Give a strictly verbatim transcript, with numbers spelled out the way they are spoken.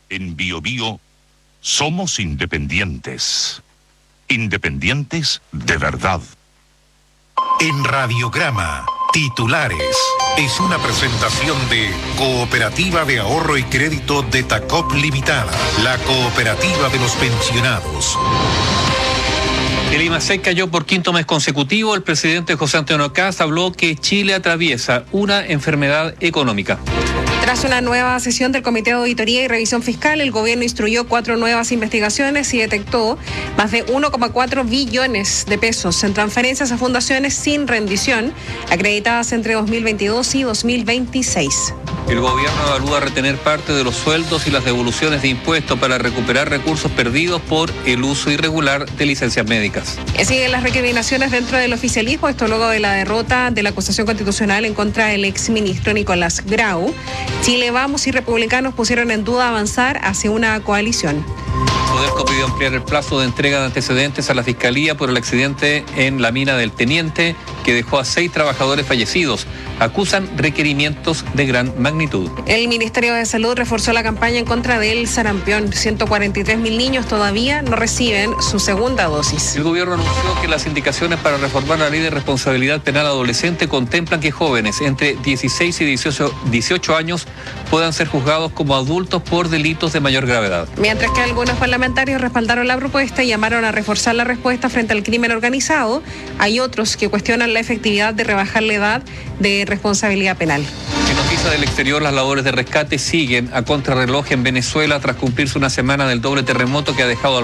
En Bio Bio somos independientes. Independientes de verdad. En Radiograma, titulares. Es una presentación de Cooperativa de Ahorro y Crédito de Tacop Limitada, la cooperativa de los pensionados. El IMASEC cayó por quinto mes consecutivo. El presidente José Antonio Kast habló que Chile atraviesa una enfermedad económica. Tras una nueva sesión del Comité de Auditoría y Revisión Fiscal, el gobierno instruyó cuatro nuevas investigaciones y detectó más de uno coma cuatro billones de pesos en transferencias a fundaciones sin rendición, acreditadas entre dos mil veintidós y dos mil veintiséis. El gobierno evalúa retener parte de los sueldos y las devoluciones de impuestos para recuperar recursos perdidos por el uso irregular de licencias médicas. Y siguen las recriminaciones dentro del oficialismo, esto luego de la derrota de la acusación constitucional en contra del exministro Nicolás Grau. Chile Vamos y republicanos pusieron en duda avanzar hacia una coalición. Codelco pidió ampliar el plazo de entrega de antecedentes a la Fiscalía por el accidente en la mina del Teniente, que dejó a seis trabajadores fallecidos. Acusan requerimientos de gran magnitud. El Ministerio de Salud reforzó la campaña en contra del sarampión. ciento cuarenta y tres mil niños todavía no reciben su segunda dosis. El gobierno anunció que las indicaciones para reformar la ley de responsabilidad penal adolescente contemplan que jóvenes entre dieciséis y dieciocho años puedan ser juzgados como adultos por delitos de mayor gravedad. Mientras que algunos parlamentarios respaldaron la propuesta y llamaron a reforzar la respuesta frente al crimen organizado, hay otros que cuestionan la efectividad de rebajar la edad de responsabilidad penal. En noticias del exterior, las labores de rescate siguen a contrarreloj en Venezuela tras cumplirse una semana del doble terremoto que ha dejado al